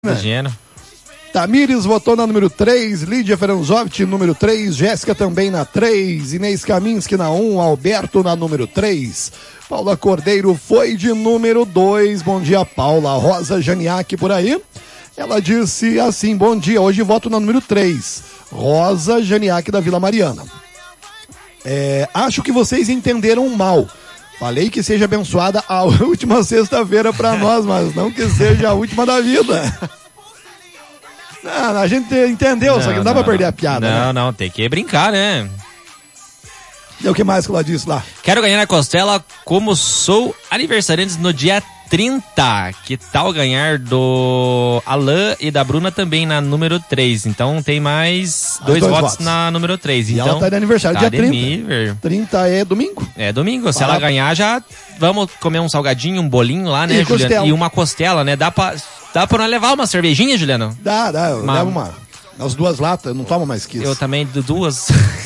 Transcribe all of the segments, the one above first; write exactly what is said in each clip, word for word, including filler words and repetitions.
Imagina. Tamires votou na número três, Lídia Feranzovic, número três, Jéssica também na três, Inês Kaminski na um, Alberto na número três, Paula Cordeiro foi de número dois, bom dia Paula. Rosa Janiak por aí, ela disse assim, bom dia, hoje voto na número três, Rosa Janiak da Vila Mariana. É, acho que vocês entenderam mal. Falei que seja abençoada a última sexta-feira para nós, mas não que seja a última da vida. Não, a gente entendeu, não, só que não dá pra perder a piada. Não, né? não, tem que brincar, né? E o que mais que ela disse lá? Quero ganhar a costela como sou aniversariante no dia trinta. Que tal ganhar do Alain e da Bruna também na número três? Então tem mais dois, dois votos, votos na número três. E então, ela tá de aniversário tá dia trinta. Nível. trinta é domingo? É domingo. Se Para... ela ganhar, já vamos comer um salgadinho, um bolinho lá, né, e Juliano? Costela. E uma costela, né? Dá pra, dá pra nós levar uma cervejinha, Juliano? Dá, dá. Eu uma... levo uma. As duas latas, eu não tomo mais que isso. Eu também, duas.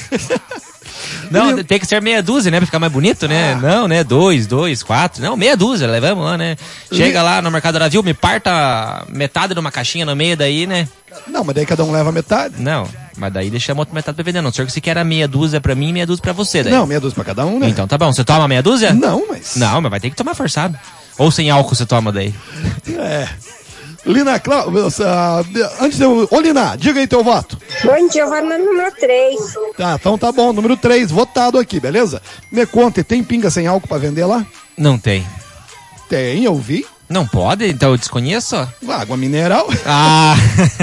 Não, tem que ser meia dúzia, né? Pra ficar mais bonito, né? Ah. Não, né? Dois, dois, quatro. Não, meia dúzia, levamos lá, né? Chega lá no Mercado Brasil, me parta metade de uma caixinha no meio daí, né? Não, mas daí cada um leva metade. Não, mas daí deixamos outra metade pra vender. Não, senhor, que você quer meia dúzia pra mim e meia dúzia pra você. Daí. Não, meia dúzia pra cada um, né? Então tá bom. Você toma meia dúzia? Não, mas... Não, mas vai ter que tomar forçado. Ou sem álcool você toma daí. É... Lina Cláudia, uh, antes de eu... Ô Lina, diga aí teu voto. Bom dia, eu vou no número três. Tá, então tá bom, número três, votado aqui, beleza? Me conte, tem pinga sem álcool pra vender lá? Não tem. Tem, eu vi. Não pode? Então eu desconheço? Água mineral. Ah!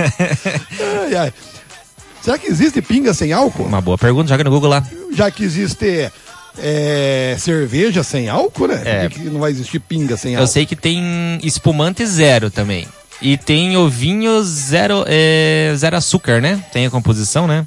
Ai, ai. Será que existe pinga sem álcool? Uma boa pergunta, joga no Google lá. Já que existe... É, cerveja sem álcool, né? É. Por que não vai existir pinga sem álcool? Eu sei que tem espumante zero também. E tem ovinho zero, é, zero açúcar, né? Tem a composição, né?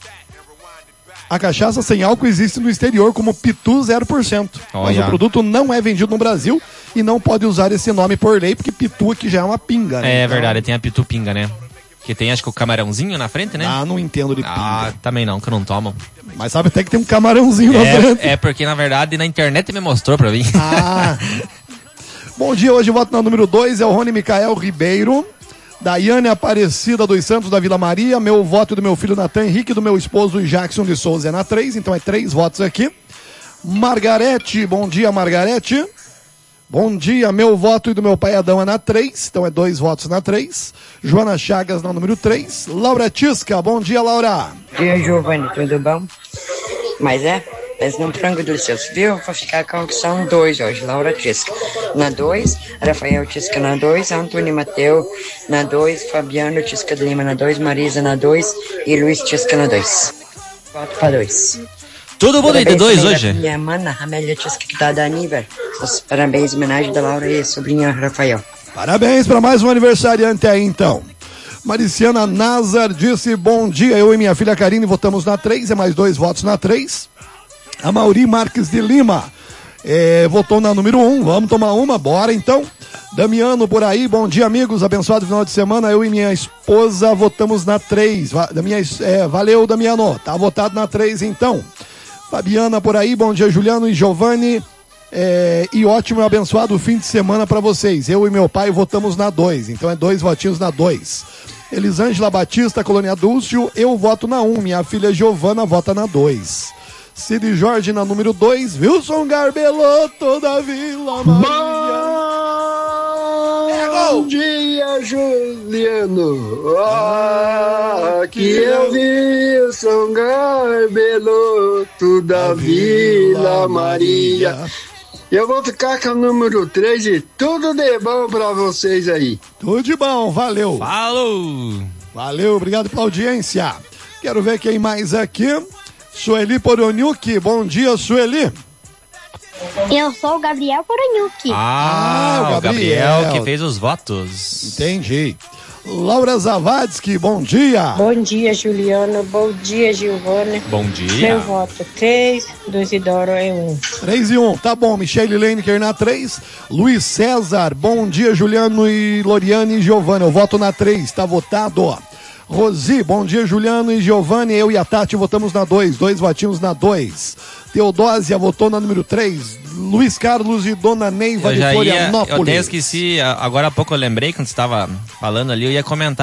A cachaça sem álcool existe no exterior como Pitu zero por cento. Mas o produto não é vendido no Brasil e não pode usar esse nome por lei, porque Pitu aqui já é uma pinga, né? É então... verdade, tem a Pitu pinga, né? Que tem, acho que o camarãozinho na frente, né? Ah, não entendo de pinga. Ah, também não, que eu não tomo. Mas sabe até que tem um camarãozinho é, na frente. É porque, na verdade, na internet me mostrou pra mim. Ah. Bom dia, hoje voto na número dois, é o Rony Micael Ribeiro. Daiane Aparecida dos Santos da Vila Maria. Meu voto é do meu filho Natan Henrique, do meu esposo Jackson de Souza é na três, então é três votos aqui. Margarete, bom dia, Margarete. Bom dia, meu voto e do meu pai Adão é na três, então é dois votos na três. Joana Chagas na número três. Laura Tisca, bom dia, Laura. Bom dia, Giovanni, tudo bom? Mas é, mas no frango delicioso, viu? Vou ficar com a opção dois hoje, Laura Tisca na dois, Rafael Tisca na dois, Antônio Mateu na dois, Fabiano Tisca de Lima na dois, Marisa na dois e Luiz Tisca na dois. Voto para dois. Todo mundo aí de dois hoje? Minha mana, Amélia Tisca, que tá da Aníver. Os parabéns, homenagem da Laura e sobrinha Rafael. Parabéns para mais um aniversariante aí, então. Mariciana Nazar disse, bom dia, eu e minha filha Karine votamos na três, é mais dois votos na três. A Mauri Marques de Lima é, votou na número um, vamos tomar uma, bora então. Damiano por aí, bom dia amigos, abençoado final de semana, eu e minha esposa votamos na três. Va- da minha, é, valeu Damiano, tá votado na três então. Fabiana por aí, bom dia Juliano e Giovanni, é, e ótimo e abençoado fim de semana para vocês. Eu e meu pai votamos na dois, então é dois votinhos na dois. Elisângela Batista, Colônia Dúlcio, eu voto na um, minha filha Giovana vota na dois. Cid Jorge na número dois, Wilson Garbeloto da Vila Maria. Bom dia, Juliano. Ah, aqui eu vi o Wilson Garbeloto da Vila Maria. Eu vou ficar com o número três e tudo de bom pra vocês aí. Tudo de bom, valeu. Falou. Valeu, obrigado pela audiência. Quero ver quem mais aqui. Sueli Poroniuki, bom dia, Sueli. Eu sou o Gabriel Poroniuki. Ah, Ah, o o Gabriel. Gabriel que fez os votos. Entendi. Laura Zavadski, bom dia. Bom dia, Juliano. Bom dia, Giovanni. Bom dia. Meu voto três, do Isidoro é um. três e um, tá bom. Michele Lineker na três. Luiz César, bom dia, Juliano e Loriane e Giovanni. Eu voto na três, tá votado. Rosi, bom dia, Juliano e Giovanni. Eu e a Tati votamos na dois, dois votinhos na dois. Teodósia votou na número três. Luiz Carlos e Dona Neiva eu de já Florianópolis. Ia, eu até esqueci, agora há pouco eu lembrei, quando você estava falando ali, eu ia comentar